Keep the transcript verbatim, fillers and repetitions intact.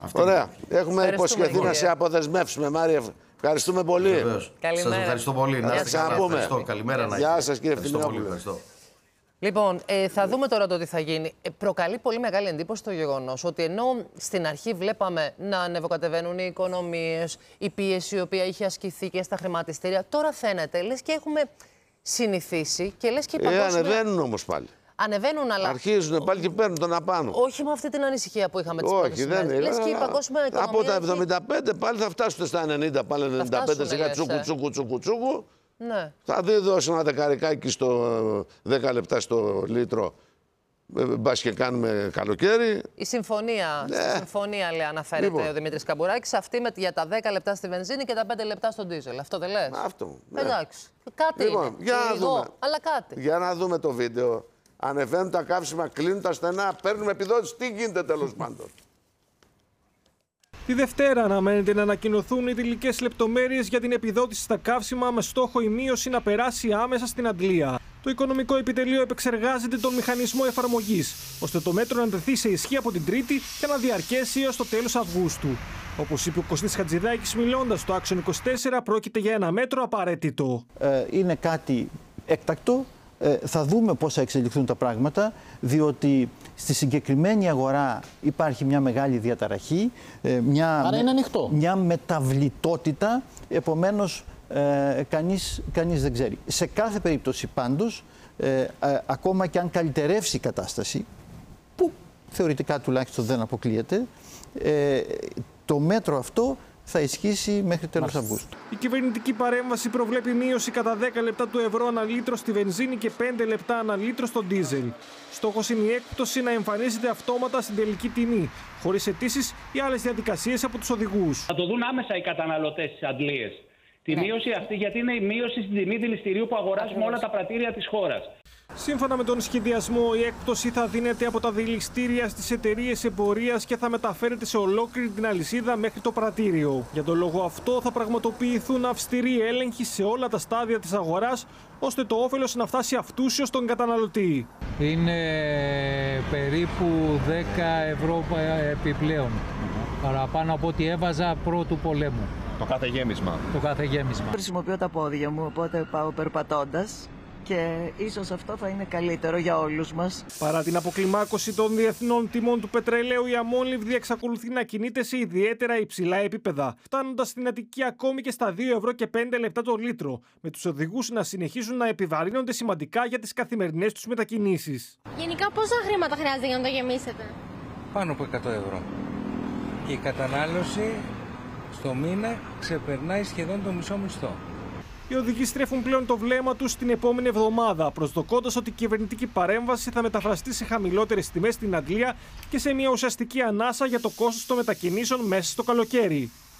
Αυτή. Ωραία. Έχουμε υποσχεθεί να σε αποδεσμεύσουμε, Μάρια. Ευχαριστούμε πολύ. Σας ευχαριστώ πολύ. Να σας ξαναπούμε. Καλημέρα να Γεια σας, κύριε Ευθυμιόπουλε. Λοιπόν, ε, θα δούμε τώρα το τι θα γίνει. Ε, προκαλεί πολύ μεγάλη εντύπωση το γεγονός ότι ενώ στην αρχή βλέπαμε να ανεβοκατεβαίνουν οι οικονομίες, η πίεση η οποία είχε ασκηθεί και στα χρηματιστήρια, τώρα φαίνεται λες και έχουμε συνηθίσει και λες και οι παγκόσμια... Ε, ανεβαίνουν όμως πάλι. Ανεβαίνουν, αλλά. Αρχίζουν πάλι και παίρνουν τον απάνω. Όχι με αυτή την ανησυχία που είχαμε τις πρώτες Όχι, δεν είναι. Λες και η παγκόσμια οικονομία. Από τα έχει... εβδομήντα πέντε πάλι θα φτάσουν στα ενενήντα, πάλι ενενήντα πέντε σιγά τσούκου, τσούκου, τσούκου, τσούκου. Ναι. Θα δει δώσει ένα δεκαρικάκι στο δέκα λεπτά στο λίτρο. Μπας και κάνουμε καλοκαίρι. Η συμφωνία, ναι. Στη συμφωνία λέει, αναφέρεται λοιπόν. Ο Δημήτρης Καμπουράκης, αυτή με, για τα δέκα λεπτά στη βενζίνη και τα πέντε λεπτά στο ντίζελ. Αυτό δεν λες? Αυτό. Ναι. Εντάξει. Κάτι λοιπόν, είναι. Για να Λίγο, δούμε. αλλά κάτι. Για να δούμε το βίντεο. Ανεβαίνουν τα καύσιμα, κλείνουν τα στενά, παίρνουμε επιδότηση. Τι γίνεται τέλος πάντων? Τη Δευτέρα αναμένεται να ανακοινωθούν οι τελικές λεπτομέρειες για την επιδότηση στα καύσιμα με στόχο η μείωση να περάσει άμεσα στην Αγγλία. Το Οικονομικό Επιτελείο επεξεργάζεται τον μηχανισμό εφαρμογής, ώστε το μέτρο να τεθεί σε ισχύ από την Τρίτη και να διαρκέσει έως το τέλος Αυγούστου. Όπως είπε ο Κωστής Χατζηδάκης μιλώντας στο Άξιον είκοσι τέσσερα, πρόκειται για ένα μέτρο απαραίτητο. Ε, είναι κάτι έκτακτο. Ε, θα δούμε πώς θα εξελιχθούν τα πράγματα, διότι στη συγκεκριμένη αγορά υπάρχει μια μεγάλη διαταραχή, ε, μια, Άρα είναι ανοιχτό. μια μεταβλητότητα, επομένως ε, κανείς, κανείς δεν ξέρει. Σε κάθε περίπτωση πάντως, ε, ε, ακόμα και αν καλυτερεύσει η κατάσταση, που θεωρητικά τουλάχιστον δεν αποκλείεται, ε, το μέτρο αυτό θα ισχύσει μέχρι τέλος Αυγούστου. Η κυβερνητική παρέμβαση προβλέπει μείωση κατά δέκα λεπτά του ευρώ ανά λίτρο στη βενζίνη και πέντε λεπτά ανά λίτρο στο ντίζελ. Στόχος είναι η έκπτωση να εμφανίζεται αυτόματα στην τελική τιμή, χωρίς αιτήσεις ή άλλες διαδικασίες από τους οδηγούς. Θα το δουν άμεσα οι καταναλωτές στις αντλίες. Τη ναι. μείωση αυτή, γιατί είναι η μείωση στην τιμή δηληστηρίου που αγοράζουμε όλα τα πρατήρια της χώρας. Σύμφωνα με τον σχεδιασμό, η έκπτωση θα δίνεται από τα δηληστήρια στις εταιρείες εμπορίας και θα μεταφέρεται σε ολόκληρη την αλυσίδα μέχρι το πρατήριο. Για τον λόγο αυτό θα πραγματοποιηθούν αυστηροί έλεγχοι σε όλα τα στάδια της αγοράς, ώστε το όφελος να φτάσει αυτούσιο στον καταναλωτή. Είναι περίπου δέκα ευρώ επιπλέον, παραπάνω από ό,τι έβαζα πρώτου πολέμου. Το κάθε γέμισμα. Το κάθε γέμισμα. Χρησιμοποιώ τα πόδια μου, οπότε πάω περπατώντας. Και ίσως αυτό θα είναι καλύτερο για όλους μας. Παρά την αποκλιμάκωση των διεθνών τιμών του πετρελαίου, η αμόλυβδη εξακολουθεί να κινείται σε ιδιαίτερα υψηλά επίπεδα, φτάνοντας στην Αττική ακόμη και στα δύο ευρώ και πέντε λεπτά το λίτρο, με τους οδηγούς να συνεχίζουν να επιβαρύνονται σημαντικά για τις καθημερινές τους μετακινήσεις. Γενικά πόσα χρήματα χρειάζεται για να το γεμίσετε? Πάνω από εκατό ευρώ. Και η κατανάλωση στο μήνα ξεπερνάει σχεδόν το μισό μισθό. Οι οδηγοί στρέφουν πλέον το βλέμμα τους την επόμενη εβδομάδα, προσδοκώντας ότι η κυβερνητική παρέμβαση θα μεταφραστεί σε χαμηλότερες τιμές στην Αγγλία και σε μια ουσιαστική ανάσα για το κόστος των μετακινήσεων μέσα στο καλοκαίρι.